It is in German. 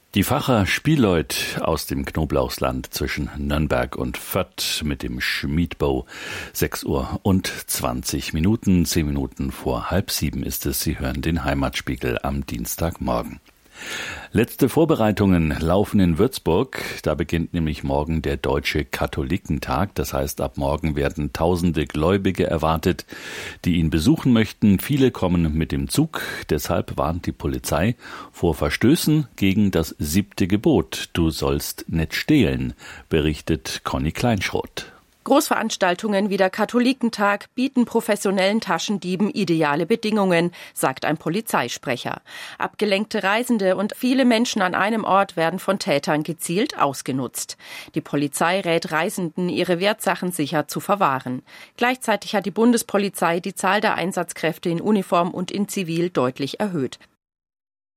Die Facher Spielleut aus dem Knoblauchsland zwischen Nürnberg und Fürth mit dem Schmiedbau. 6:20 Uhr, 10 Minuten vor 6:30 ist es. Sie hören den Heimatspiegel am Dienstagmorgen. Letzte Vorbereitungen laufen in Würzburg. Da beginnt nämlich morgen der Deutsche Katholikentag. Das heißt, ab morgen werden tausende Gläubige erwartet, die ihn besuchen möchten. Viele kommen mit dem Zug. Deshalb warnt die Polizei vor Verstößen gegen das 7. Gebot. Du sollst nicht stehlen, berichtet Conny Kleinschroth. Großveranstaltungen wie der Katholikentag bieten professionellen Taschendieben ideale Bedingungen, sagt ein Polizeisprecher. Abgelenkte Reisende und viele Menschen an einem Ort werden von Tätern gezielt ausgenutzt. Die Polizei rät Reisenden, ihre Wertsachen sicher zu verwahren. Gleichzeitig hat die Bundespolizei die Zahl der Einsatzkräfte in Uniform und in Zivil deutlich erhöht.